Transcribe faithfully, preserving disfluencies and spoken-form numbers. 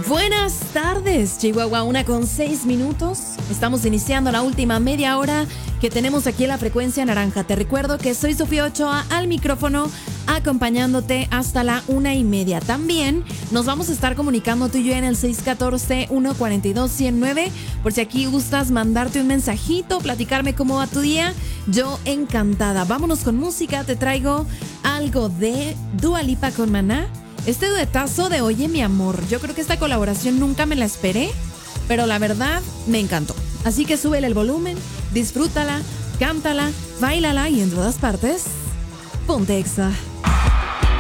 Buenas tardes, Chihuahua, una con seis minutos. Estamos iniciando la última media hora que tenemos aquí en la frecuencia naranja. Te recuerdo que soy Sofía Ochoa al micrófono, acompañándote hasta la una y media. También nos vamos a estar comunicando tú y yo en el seis uno cuatro, uno cuatro dos, uno cero nueve. Por si aquí gustas mandarte un mensajito, platicarme cómo va tu día, yo encantada. Vámonos con música, te traigo algo de Dua Lipa con Maná. Este duetazo de Oye mi amor, yo creo que esta colaboración nunca me la esperé, pero la verdad me encantó. Así que súbele el volumen, disfrútala, cántala, báilala y en todas partes, ponte Exa.